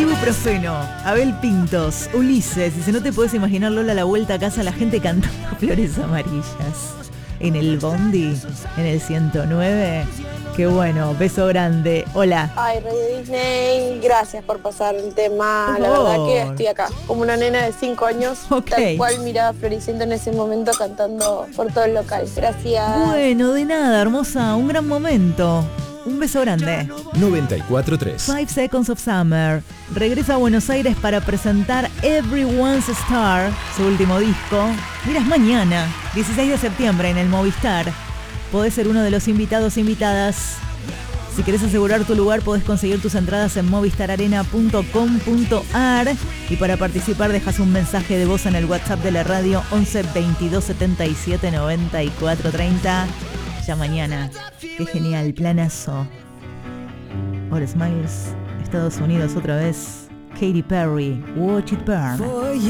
Ibuprofeno, Abel Pintos, Ulises. Dice, no te puedes imaginar, Lola, la vuelta a casa, la gente cantando Flores Amarillas. En el bondi, en el 109. Qué bueno, beso grande. Hola. Ay, Rey de Disney, gracias por pasar el tema. La verdad que estoy acá, como una nena de 5 años, tal cual miraba Floricienta en ese momento cantando por todo el local. Gracias. Bueno, de nada, hermosa, un gran momento. Un beso grande. 94.3 5 Seconds of Summer regresa a Buenos Aires para presentar Everyone's Star, su último disco. Miras mañana, 16 de septiembre en el Movistar. Podés ser uno de los invitados, invitadas. Si querés asegurar tu lugar, podés conseguir tus entradas en movistararena.com.ar. Y para participar, dejas un mensaje de voz en el WhatsApp de la radio 11 22 77 94 30. Ya mañana. Qué genial, planazo. All Smiles, Estados Unidos otra vez. Katy Perry, Watch It Burn.